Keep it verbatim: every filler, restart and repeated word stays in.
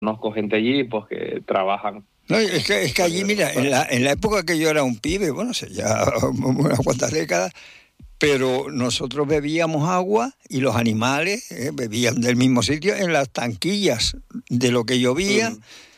conozco gente allí, pues que trabajan. No, es que, es que allí, mira, en la, en la época que yo era un pibe, bueno, sé, ya unas cuantas décadas, pero nosotros bebíamos agua y los animales eh, bebían del mismo sitio en las tanquillas de lo que llovía. Mm.